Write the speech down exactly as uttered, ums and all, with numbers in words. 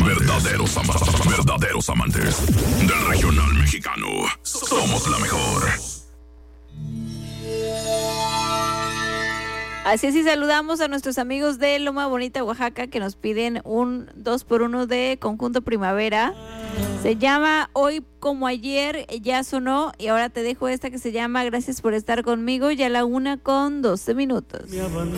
amantes. Verdaderos, ama- verdaderos amantes del regional mexicano. Somos la mejor. Así es, y saludamos a nuestros amigos de Loma Bonita, Oaxaca, que nos piden un dos por uno de Conjunto Primavera. Se llama Hoy como ayer, ya sonó, y ahora te dejo esta que se llama Gracias por estar conmigo, ya la una con doce minutos.